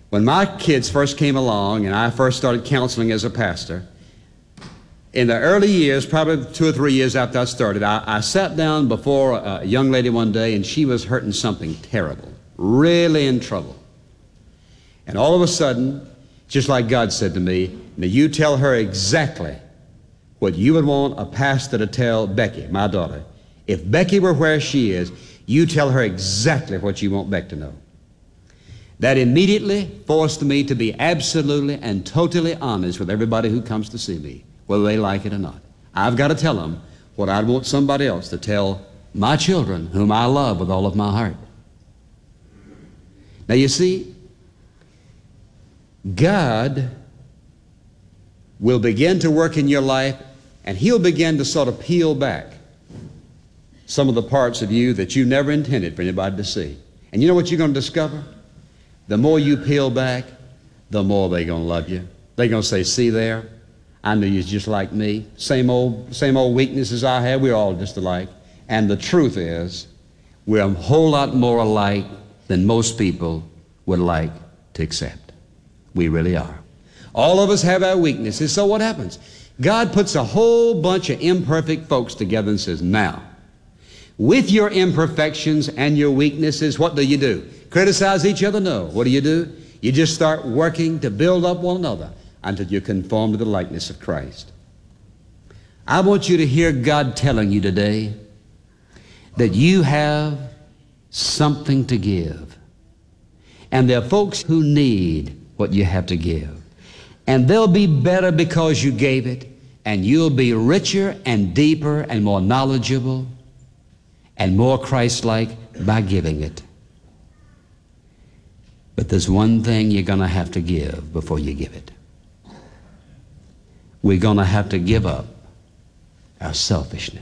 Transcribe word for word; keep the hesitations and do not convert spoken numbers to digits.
When my kids first came along and I first started counseling as a pastor, in the early years, probably two or three years after I started, I, I sat down before a young lady one day, and she was hurting something terrible, really in trouble. And all of a sudden, just like God said to me, now you tell her exactly what you would want a pastor to tell Becky, my daughter. If Becky were where she is, you tell her exactly what you want Beck to know. That immediately forced me to be absolutely and totally honest with everybody who comes to see me, whether they like it or not. I've got to tell them what I'd want somebody else to tell my children, whom I love with all of my heart. Now you see, God will begin to work in your life, and He'll begin to sort of peel back some of the parts of you that you never intended for anybody to see. And you know what you're going to discover? The more you peel back, the more they're going to love you. They're going to say, see there, I knew you're just like me. Same old, same old weaknesses I have, we're all just alike. And the truth is, we're a whole lot more alike than most people would like to accept. We really are. All of us have our weaknesses, so what happens? God puts a whole bunch of imperfect folks together and says, now, with your imperfections and your weaknesses, what do you do? Criticize each other? No. What do you do? You just start working to build up one another until you conform to the likeness of Christ. I want you to hear God telling you today that you have something to give. And there are folks who need what you have to give. And they'll be better because you gave it, and you'll be richer and deeper and more knowledgeable and more Christ-like by giving it. But there's one thing you're going to have to give before you give it. We're going to have to give up our selfishness.